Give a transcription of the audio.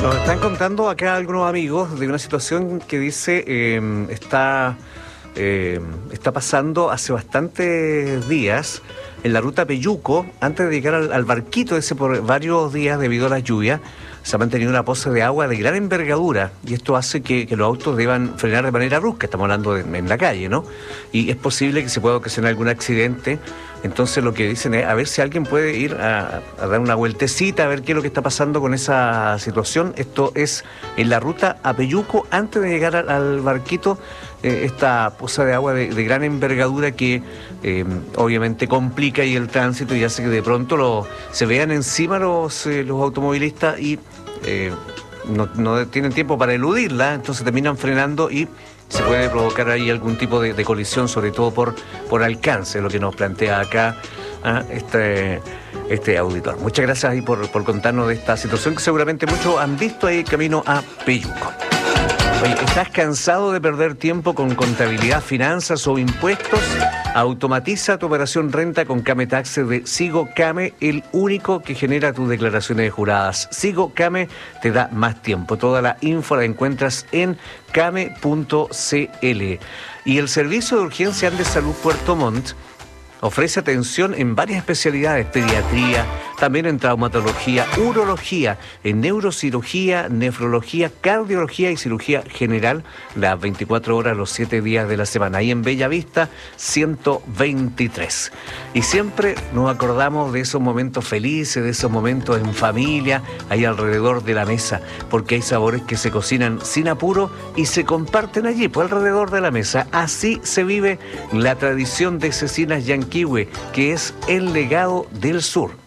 Nos están contando acá algunos amigos de una situación que dice está pasando hace bastantes días en la ruta Peyuco. Antes de llegar al barquito ese, por varios días debido a la lluvia, se ha mantenido una poza de agua de gran envergadura, y esto hace que los autos deban frenar de manera brusca. Estamos hablando en la calle, ¿no? Y es posible que se pueda ocasionar algún accidente. Entonces lo que dicen es a ver si alguien puede ir a dar una vueltecita, a ver qué es lo que está pasando con esa situación. Esto es en la ruta a Peyuco, antes de llegar al barquito, esta poza de agua de gran envergadura que obviamente complica ahí el tránsito y hace que de pronto se vean encima los automovilistas y no tienen tiempo para eludirla, entonces terminan frenando y se puede provocar ahí algún tipo de colisión, sobre todo por alcance, lo que nos plantea acá este auditor. Muchas gracias ahí por contarnos de esta situación que seguramente muchos han visto ahí camino a Peyuco. Oye, ¿estás cansado de perder tiempo con contabilidad, finanzas o impuestos? Automatiza tu operación renta con Kame Taxes de Sigo Kame, el único que genera tus declaraciones juradas. Sigo Kame te da más tiempo. Toda la info la encuentras en kame.cl. Y el Servicio de Urgencia de Salud Puerto Montt ofrece atención en varias especialidades: pediatría, también en traumatología, urología, en neurocirugía, nefrología, cardiología y cirugía general, las 24 horas, los 7 días de la semana. Ahí en Bellavista, 123. Y siempre nos acordamos de esos momentos felices, de esos momentos en familia, ahí alrededor de la mesa, porque hay sabores que se cocinan sin apuro y se comparten allí, pues alrededor de la mesa. Así se vive la tradición de Cecinas Yanquihue, que es el legado del sur.